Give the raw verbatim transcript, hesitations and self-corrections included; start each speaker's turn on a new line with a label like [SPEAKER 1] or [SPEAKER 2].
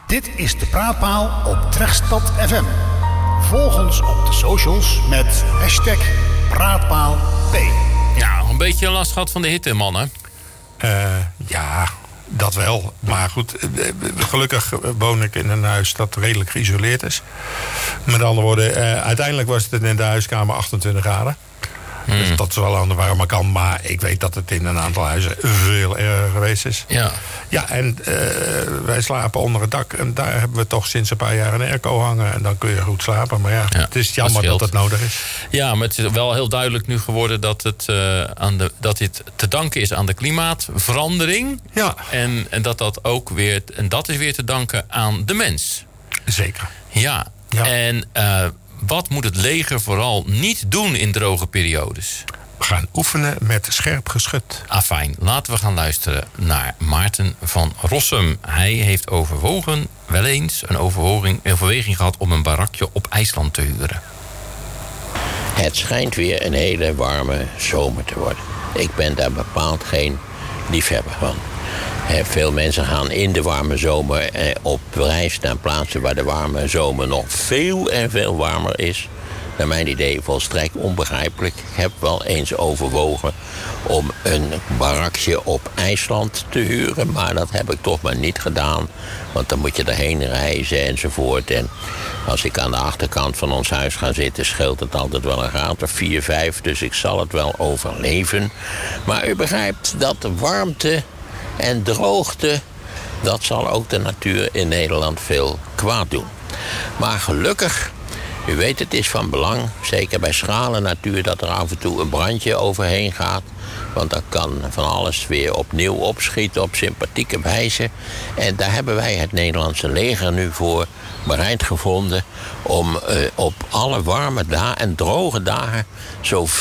[SPEAKER 1] Dit is de Praatpaal op Tregstad F M. Volg ons op de socials met hashtag PraatpaalP.
[SPEAKER 2] Ja, een beetje last gehad van de hitte, mannen.
[SPEAKER 3] Uh, ja, dat wel. Maar goed, gelukkig woon ik in een huis dat redelijk geïsoleerd is. Met andere woorden, uh, uiteindelijk was het in de huiskamer achtentwintig graden. Hmm. Dus dat is wel aan de warme kant. Maar ik weet dat het in een aantal huizen veel erger geweest is.
[SPEAKER 2] Ja,
[SPEAKER 3] ja en uh, wij slapen onder het dak. En daar hebben we toch sinds een paar jaar een airco hangen. En dan kun je goed slapen. Maar ja, ja het is jammer dat, dat het nodig is.
[SPEAKER 2] Ja, maar het is wel heel duidelijk nu geworden dat, het, uh, aan de, dat dit te danken is aan de klimaatverandering.
[SPEAKER 3] Ja.
[SPEAKER 2] En, en dat dat ook weer, en dat is weer te danken aan de mens.
[SPEAKER 3] Zeker.
[SPEAKER 2] Ja, ja. En uh, wat moet het leger vooral niet doen in droge periodes?
[SPEAKER 3] We gaan oefenen met scherp geschut.
[SPEAKER 2] Ah, fijn. Laten we gaan luisteren naar Maarten van Rossum. Hij heeft overwogen, wel eens, een overweging, overweging gehad om een barakje op IJsland te huren.
[SPEAKER 4] Het schijnt weer een hele warme zomer te worden. Ik ben daar bepaald geen liefhebber van. Veel mensen gaan in de warme zomer op reis naar plaatsen waar de warme zomer nog veel en veel warmer is. Naar mijn idee volstrekt onbegrijpelijk. Ik heb wel eens overwogen om een barakje op IJsland te huren. Maar dat heb ik toch maar niet gedaan. Want dan moet je erheen reizen enzovoort. En als ik aan de achterkant van ons huis ga zitten, scheelt het altijd wel een graad of vier, vijf. Dus ik zal het wel overleven. Maar u begrijpt dat de warmte en droogte, dat zal ook de natuur in Nederland veel kwaad doen. Maar gelukkig, u weet, het is van belang, zeker bij schrale natuur, dat er af en toe een brandje overheen gaat. Want dan kan van alles weer opnieuw opschieten op sympathieke wijze. En daar hebben wij het Nederlandse leger nu voor bereid gevonden om uh, op alle warme dagen en droge dagen zo